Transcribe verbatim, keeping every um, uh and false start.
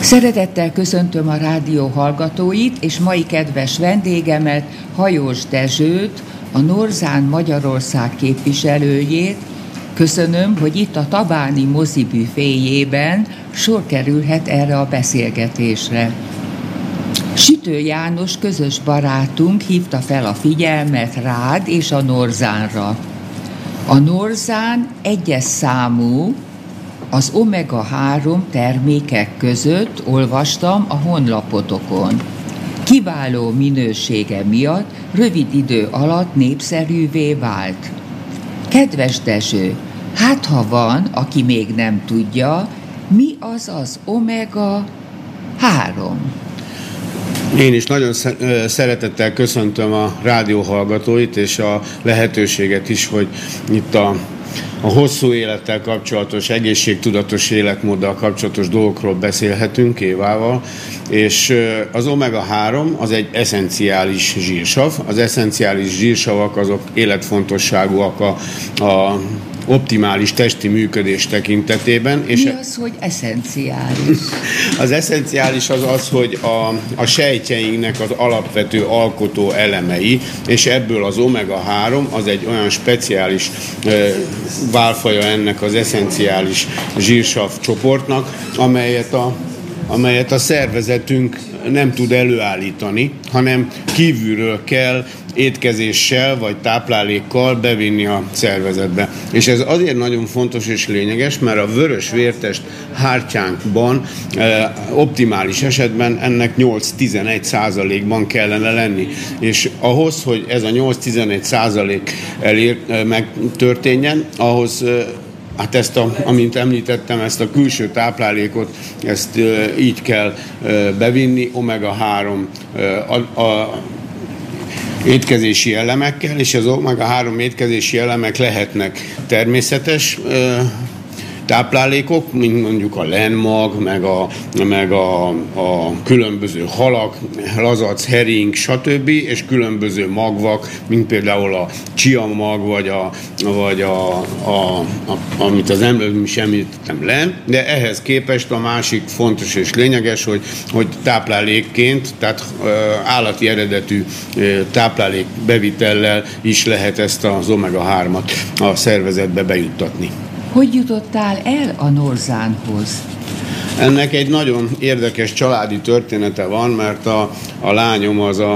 Szeretettel köszöntöm a rádió hallgatóit, és mai kedves vendégemet, Hajós Dezsőt, a Norzán Magyarország képviselőjét. Köszönöm, hogy itt a Tabáni mozibüféjében sor kerülhet erre a beszélgetésre. Sütő János közös barátunk hívta fel a figyelmet rád és a Norzánra. A Norzán egyes számú az omega három termékek között, olvastam a honlapotokon. Kiváló minősége miatt rövid idő alatt népszerűvé vált. Kedves Dezső, hát ha van, aki még nem tudja, mi az az omega három? Én is nagyon szeretettel köszöntöm a rádió hallgatóit, és a lehetőséget is, hogy itt a, a hosszú élettel kapcsolatos, egészségtudatos életmóddal kapcsolatos dolgokról beszélhetünk Évával, és az omega három az egy eszenciális zsírsav. Az eszenciális zsírsavak azok életfontosságúak a, a optimális testi működés tekintetében. És mi az, hogy eszenciális? Az eszenciális az az, hogy a, a sejtjeinknek az alapvető alkotó elemei, és ebből az omega három az egy olyan speciális e, válfaja ennek az eszenciális zsírsav csoportnak, amelyet a amelyet a szervezetünk nem tud előállítani, hanem kívülről kell étkezéssel vagy táplálékkal bevinni a szervezetbe. És ez azért nagyon fontos és lényeges, mert a vörös vértest hártyánkban e, optimális esetben ennek nyolc-tizenegy százalékban kellene lenni. És ahhoz, hogy ez a nyolc-tizenegy százalék elér, e, megtörténjen, ahhoz e, hát ezt, a, amint említettem, ezt a külső táplálékot, ezt e, így kell e, bevinni, omega három e, a, a étkezési elemekkel, és az omega három étkezési elemek lehetnek természetes e, táplálékok, mint mondjuk a lenmag, meg a, meg a, a különböző halak, lazac, hering, stb., és különböző magvak, mint például a chia mag, vagy, a, vagy a, a, a, amit az ember is említettem, len, de ehhez képest a másik fontos és lényeges, hogy, hogy táplálékként, tehát állati eredetű táplálék bevitellel is lehet ezt az omega hármat a szervezetbe bejuttatni. Hogy jutottál el a Norzánhoz? Ennek egy nagyon érdekes családi története van, mert a, a lányom az a